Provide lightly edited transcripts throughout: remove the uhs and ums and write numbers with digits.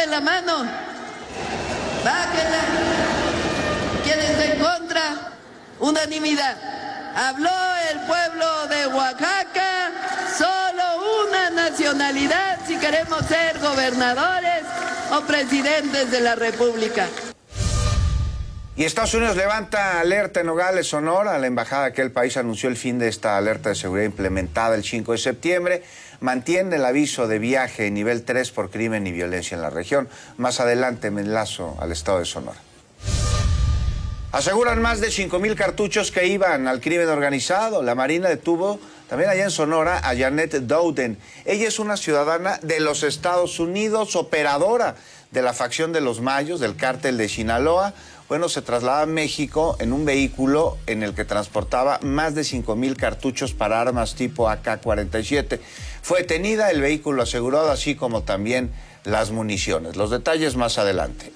Levanten la mano. Bájenla. ¿Quién está en contra? Unanimidad. Habló el pueblo de Oaxaca. Solo una nacionalidad si queremos ser gobernadores o presidentes de la República. Y Estados Unidos levanta alerta en Nogales, Sonora. La embajada de aquel país anunció el fin de esta alerta de seguridad implementada el 5 de septiembre. Mantiene el aviso de viaje nivel 3 por crimen y violencia en la región. Más adelante me enlazo al estado de Sonora. Aseguran más de 5,000 cartuchos que iban al crimen organizado. La Marina detuvo también allá en Sonora a Janet Dowden. Ella es una ciudadana de los Estados Unidos, operadora de la facción de los Mayos, del cártel de Sinaloa. Bueno, se traslada a México en un vehículo en el que transportaba más de 5,000 cartuchos para armas tipo AK-47. Fue detenida, el vehículo asegurado, así como también las municiones. Los detalles más adelante.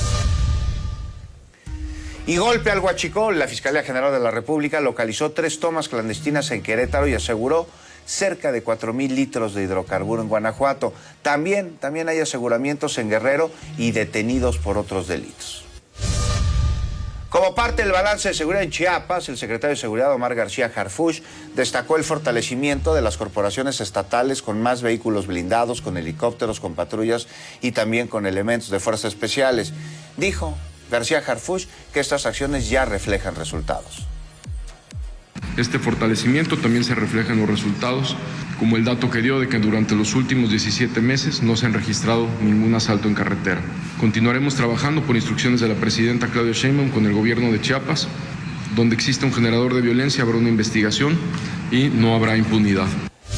Y golpe al huachicol. La Fiscalía General de la República localizó 3 tomas clandestinas en Querétaro y aseguró cerca de 4,000 litros de hidrocarburo en Guanajuato. También hay aseguramientos en Guerrero y detenidos por otros delitos. Como parte del balance de seguridad en Chiapas, el secretario de Seguridad, Omar García Harfuch, destacó el fortalecimiento de las corporaciones estatales con más vehículos blindados, con helicópteros, con patrullas y también con elementos de fuerzas especiales. Dijo García Harfuch que estas acciones ya reflejan resultados. Este fortalecimiento también se refleja en los resultados, como el dato que dio de que durante los últimos 17 meses no se han registrado ningún asalto en carretera. Continuaremos trabajando por instrucciones de la presidenta Claudia Sheinbaum con el gobierno de Chiapas. Donde exista un generador de violencia habrá una investigación y no habrá impunidad.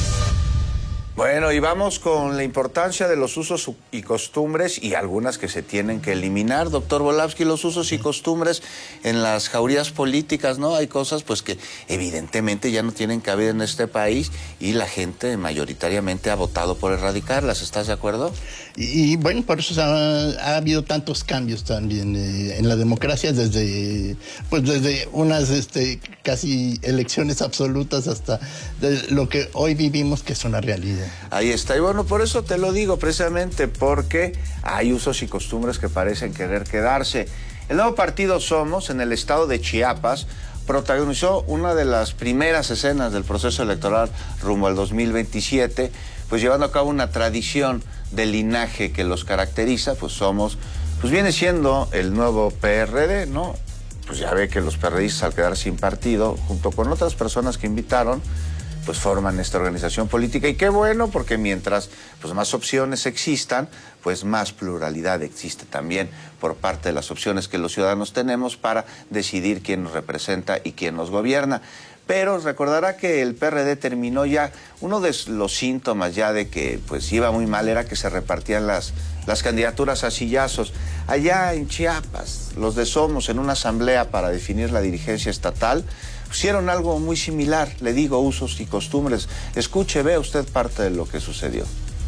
Bueno, y vamos con la importancia de los usos y costumbres y algunas que se tienen que eliminar. Doctor Volávsky, los usos y costumbres en las jaurías políticas, ¿no? Hay cosas pues que evidentemente ya no tienen cabida en este país y la gente mayoritariamente ha votado por erradicarlas. ¿Estás de acuerdo? Y bueno, por eso ha habido tantos cambios también en la democracia, desde unas casi elecciones absolutas hasta lo que hoy vivimos, que es una realidad. Ahí está, y bueno, por eso te lo digo, precisamente porque hay usos y costumbres que parecen querer quedarse. El nuevo partido Somos, en el estado de Chiapas, protagonizó una de las primeras escenas del proceso electoral rumbo al 2027, pues llevando a cabo una tradición del linaje que los caracteriza. Pues Somos, pues viene siendo el nuevo PRD, ¿no? Pues ya ve que los PRDistas, al quedar sin partido, junto con otras personas que invitaron, pues forman esta organización política. Y qué bueno, porque mientras pues más opciones existan, pues más pluralidad existe también por parte de las opciones que los ciudadanos tenemos para decidir quién nos representa y quién nos gobierna. Pero recordará que el PRD terminó ya, uno de los síntomas ya de que pues iba muy mal era que se repartían las candidaturas a sillazos. Allá en Chiapas, los de Somos, en una asamblea para definir la dirigencia estatal, hicieron algo muy similar, le digo, usos y costumbres. Escuche, vea usted parte de lo que sucedió.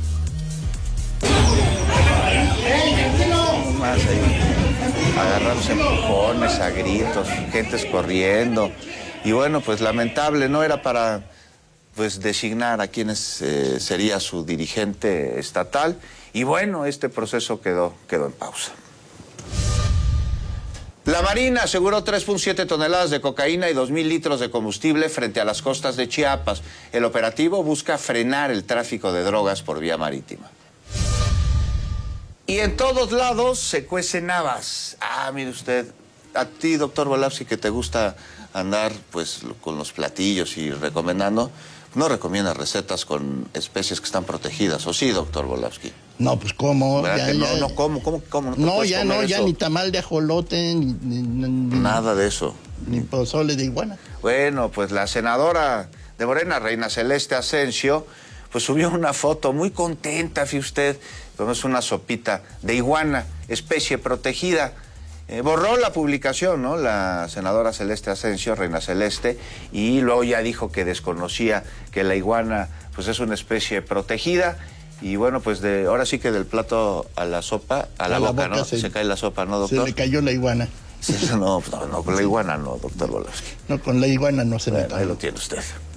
Más ahí, agarrándose empujones, a gritos, gentes corriendo. Y bueno, pues lamentable, no era para pues designar a quienes sería su dirigente estatal. Y bueno, este proceso quedó en pausa. La Marina aseguró 3,7 toneladas de cocaína y 2,000 litros de combustible frente a las costas de Chiapas. El operativo busca frenar el tráfico de drogas por vía marítima. Y en todos lados se cuecen habas. Mire usted, a ti, doctor Volávsky, que te gusta andar pues con los platillos y recomendando, no recomienda recetas con especies que están protegidas, ¿o sí, doctor Volávsky? No, pues ¿cómo? ¿Cómo? No, ya ni tamal de ajolote, ni nada de eso. Ni pozole de iguana. Bueno, pues la senadora de Morena, Reina Celeste Asensio, pues subió una foto muy contenta, fíjese usted, es una sopita de iguana, especie protegida. Borró la publicación, ¿no? La senadora Celeste Asensio, Reina Celeste, y luego ya dijo que desconocía que la iguana pues es una especie protegida. Y bueno, pues ahora sí que del plato a la sopa, a la boca, ¿no? Se cae la sopa, ¿no, doctor? Se le cayó la iguana. No, con la iguana no, doctor Volávsky. No, con la iguana no se mete. Ahí lo tiene usted.